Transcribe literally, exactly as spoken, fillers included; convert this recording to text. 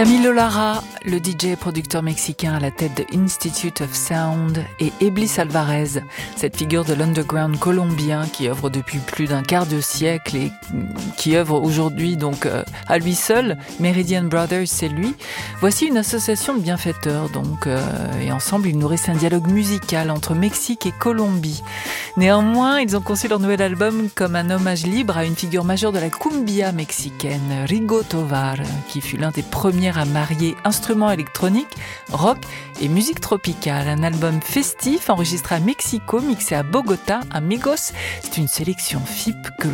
Camilo Lara, le D J et producteur mexicain à la tête de Institute of Sound, et Eblis Alvarez, cette figure de l'underground colombien qui œuvre depuis plus d'un quart de siècle et qui œuvre aujourd'hui donc euh, à lui seul. Meridian Brothers, c'est lui. Voici une association de bienfaiteurs donc, euh, et ensemble ils nourrissent un dialogue musical entre Mexique et Colombie. Néanmoins, ils ont conçu leur nouvel album comme un hommage libre à une figure majeure de la cumbia mexicaine, Rigo Tovar, qui fut l'un des premiers à marier instruments électroniques, rock et musique tropicale. Un album festif enregistré à Mexico, mixé à Bogota, Amigos. C'est une sélection F I P que